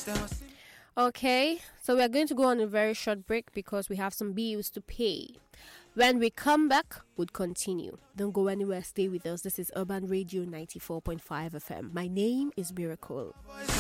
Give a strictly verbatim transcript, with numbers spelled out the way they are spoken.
Okay, so we are going to go on a very short break because we have some bills to pay. When we come back, we'll continue. Don't go anywhere, stay with us. This is Urban Radio ninety-four point five F M. My name is Miracle.